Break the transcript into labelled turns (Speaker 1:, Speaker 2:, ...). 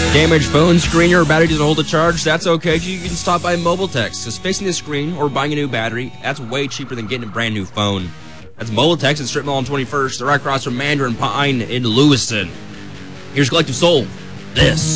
Speaker 1: Damaged phone screen or battery doesn't hold a charge? That's okay. You can stop by Mobile Text, because fixing the screen or buying a new battery, that's way cheaper than getting a brand new phone. That's Mobile Text at Strip Mall on 21st. They're right across from Mandarin Pine in Lewiston. Here's Collective Soul. This